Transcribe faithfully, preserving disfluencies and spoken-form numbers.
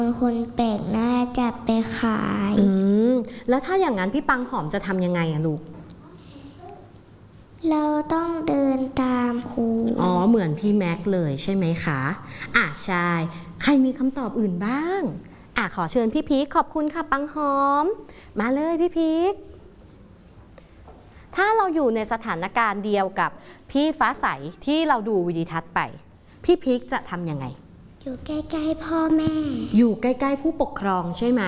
คนแปลกหน้าจับไปขายอืมแล้วถ้าอย่างนั้นพี่ปังหอมจะทำยังไงอะลูกเราต้องเดินตามครูอ๋อเหมือนพี่แม็กเลยใช่ไหมคะอ่ะใช่ใครมีคำตอบอื่นบ้างอ่ะขอเชิญพี่พีคขอบคุณค่ะปังหอมมาเลยพี่พีคถ้าเราอยู่ในสถานการณ์เดียวกับพี่ฟ้าใสที่เราดูวิดีทัศน์ไปพี่พีคจะทำยังไงอยู่ใกล้ๆพ่อแม่อยู่ใกล้ๆผู้ปกครองใช่ไหม